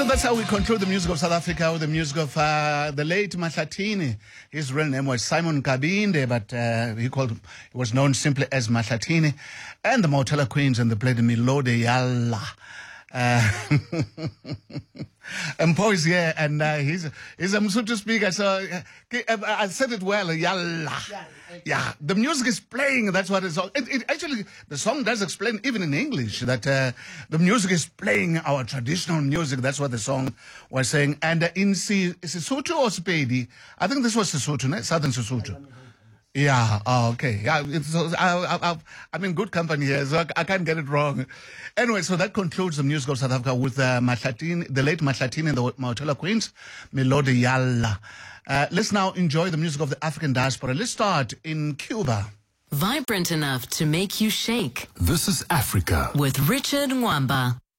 So that's how we conclude the music of South Africa with the music of the late Mahlatini. His real name was Simon Kabinde, but he was known simply as Mahlatini. And the Motella Queens, and they played Milode Yalla. And Paul is here, and he's a Msotho speaker, so I said it well, Yalla. Yeah, the music is playing, that's what it's all. Actually, the song does explain, even in English, that the music is playing our traditional music. That's what the song was saying. And in Sesotho or Sepedi, I think this was Sesotho, no? Southern Sesotho. Yeah, okay. Yeah, I'm in good company here, so I can't get it wrong. Anyway, so that concludes the music of South Africa with Mahlatini, the late Mahlatini and the Motella Queens, Milode Yalla. Let's now enjoy the music of the African diaspora. Let's start in Cuba. Vibrant enough to make you shake. This is Africa With Richard Mwamba.